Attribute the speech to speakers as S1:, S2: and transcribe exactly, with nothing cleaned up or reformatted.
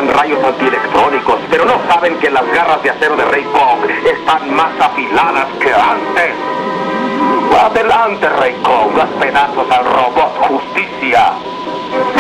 S1: utilizan rayos antielectrónicos, pero no saben que las garras de acero de Rey Kong están más afiladas que antes. Adelante, Rey Kong, haz pedazos al robot Justicia.